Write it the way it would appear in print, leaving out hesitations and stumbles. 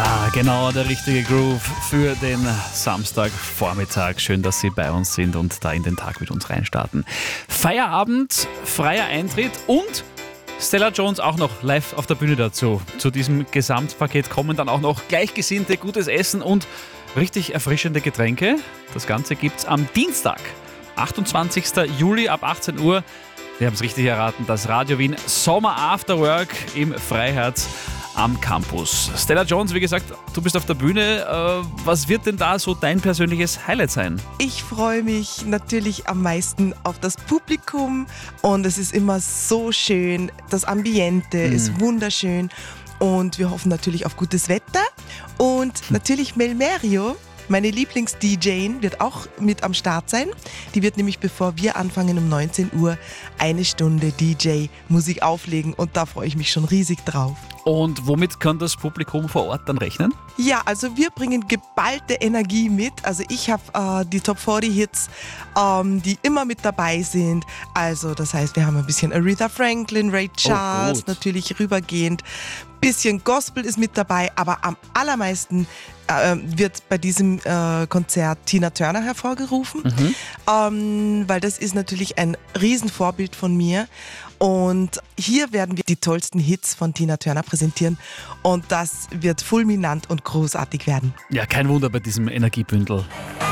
Ja, genau, der richtige Groove für den Samstagvormittag. Schön, dass Sie bei uns sind und da in den Tag mit uns reinstarten. Feierabend, freier Eintritt und Stella Jones auch noch live auf der Bühne dazu. Zu diesem Gesamtpaket kommen dann auch noch Gleichgesinnte, gutes Essen und richtig erfrischende Getränke. Das Ganze gibt's am Dienstag, 28. Juli ab 18 Uhr. Wir haben es richtig erraten, das Radio Wien Sommer After Work im Freiherz am Campus. Stella Jones, wie gesagt, du bist auf der Bühne. Was wird denn da so dein persönliches Highlight sein? Ich freue mich natürlich am meisten auf das Publikum und es ist immer so schön. Das Ambiente ist wunderschön und wir hoffen natürlich auf gutes Wetter und natürlich Mel Merio. Meine Lieblings-DJ wird auch mit am Start sein. Die wird nämlich, bevor wir anfangen um 19 Uhr, eine Stunde DJ-Musik auflegen und da freue ich mich schon riesig drauf. Und womit kann das Publikum vor Ort dann rechnen? Ja, also wir bringen geballte Energie mit. Also ich habe die Top 40 Hits, die immer mit dabei sind. Also das heißt, wir haben ein bisschen Aretha Franklin, Ray Charles, natürlich rübergehend. Bisschen Gospel ist mit dabei, aber am allermeisten wird bei diesem Konzert Tina Turner hervorgerufen, weil das ist natürlich ein Riesenvorbild von mir. Und hier werden wir die tollsten Hits von Tina Turner präsentieren und das wird fulminant und großartig werden. Ja, kein Wunder bei diesem Energiebündel.